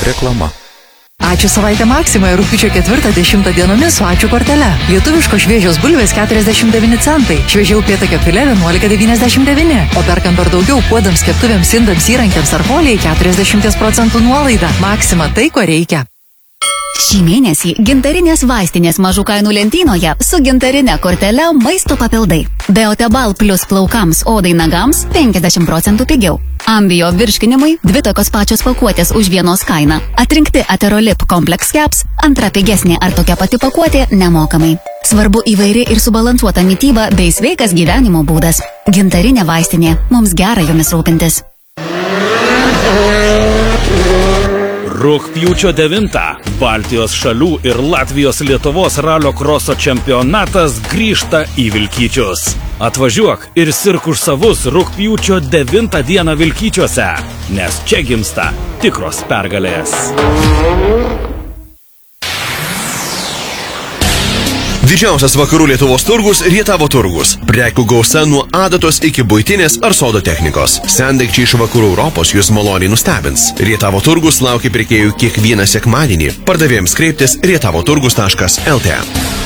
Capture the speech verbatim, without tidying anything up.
Reklama. Ačiū savaitę Maksimoje rugpjūčio ketvirtą dešimtą dienomis su ačiū kortele. Lietuviško šviežios bulvės keturiasdešimt devyni centai, šviežia upėtakio filė vienuolika devyniasdešimt devyni, o perkant dar daugiau puodams, keptuvėms, indams, įrankiams ar folijai keturiasdešimt procentų nuolaida. Maksima tai, ko reikia. Šį mėnesį gintarinės vaistinės mažų kainų lentynoje su gintarine kortele maisto papildai. Beotebal plus plaukams, odai, nagams penkiasdešimt procentų pigiau. Ambio virškinimui dvi tokios pačios pakuotės už vienos kainą. Atrinkti Aterolip Complex Caps, antra pigesnė ar tokia pati pakuotė nemokamai. Svarbu įvairi ir subalansuota mityba bei sveikas gyvenimo būdas. Gintarinė vaistinė. Mums gera jomis rūpintis. Rugpjūčio devintą Baltijos šalių ir Latvijos Lietuvos ralio kroso čempionatas grįžta į Vilkyčius. Atvažiuok ir sirk už savus rugpjūčio devintą dieną Vilkyčiuose, nes čia gimsta tikros pergalės. Didžiausias vakarų Lietuvos turgus – Rietavo turgus. Prekių gausa nuo adatos iki buitinės ar sodo technikos. Sendaikčiai iš vakarų Europos jūs maloniai nustebins. Rietavo turgus laukia pirkėjų kiekvieną sekmadienį. Pardavėjams kreiptis rietavoturgus taškas lt.